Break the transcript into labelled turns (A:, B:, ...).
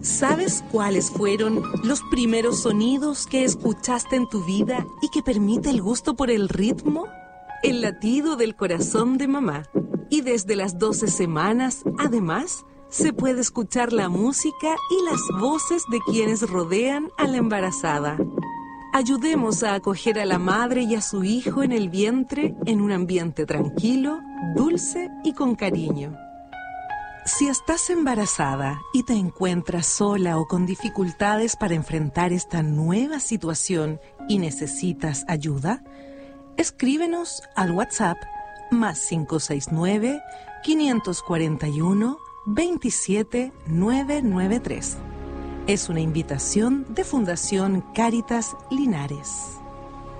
A: ¿Sabes cuáles fueron los primeros sonidos que escuchaste en tu vida y que permite el gusto por el ritmo? El latido del corazón de mamá. Y desde las 12 semanas, además, se puede escuchar la música y las voces de quienes rodean a la embarazada. Ayudemos a acoger a la madre y a su hijo en el vientre en un ambiente tranquilo, dulce y con cariño. Si estás embarazada y te encuentras sola o con dificultades para enfrentar esta nueva situación y necesitas ayuda, escríbenos al WhatsApp +569 541 27 993. Es una invitación de Fundación Cáritas Linares.